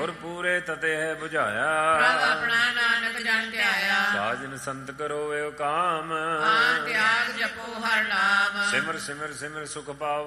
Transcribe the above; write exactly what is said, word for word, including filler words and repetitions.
ਗੁਰ ਪੂਰੇ ਤਤੇ ਹੈ ਬੁਝਾਇਆ ਪ੍ਰਭ ਆਪਣਾ ਨਾਨਕ ਜਨ ਧਿਆਇਆ ਸਾਜਨ ਸੰਤ ਕਰੋ ਏ ਕਾਮ ਆਨ ਤਿਆਗ ਜਪੋ ਹਰ ਨਾਮ ਸਿਮਰ ਸਿਮਰ ਸਿਮਰ ਸੁਖ ਪਾਵ